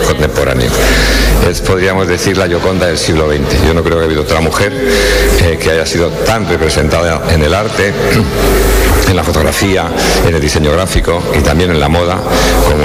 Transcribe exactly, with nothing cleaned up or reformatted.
contemporáneo. Es, podríamos decir, la Gioconda del siglo veinte. Yo no creo que haya habido otra mujer eh, que haya sido tan representada en el arte, en la fotografía, en el diseño gráfico y también en la moda, como